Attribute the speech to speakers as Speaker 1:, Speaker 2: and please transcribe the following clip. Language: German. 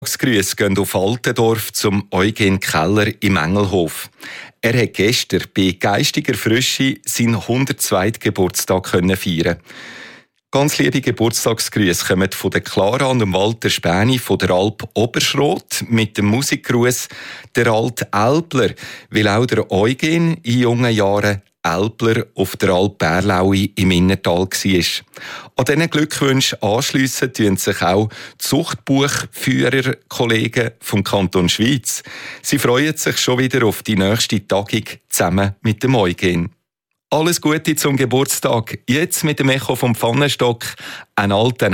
Speaker 1: Grüße gehen auf Altendorf zum Eugen Keller im Engelhof. Er hat gestern bei geistiger Frische seinen 102. Geburtstag feiern. Ganz liebe Geburtstagsgrüße kommen von der Clara und dem Walter Späni von der Alp Oberschrot mit dem Musikgruß der alte Elbler, weil auch der Eugen in jungen Jahren Elbler auf der Alp Bärlaui im Innertal war. An diesen Glückwünschen anschliessen tun sich auch die Zuchtbuchführer-Kollegen vom Kanton Schwyz. Sie freuen sich schon wieder auf die nächste Tagung zusammen mit dem Eugen. Alles Gute zum Geburtstag. Jetzt mit dem Echo vom Pfannenstock, ein alter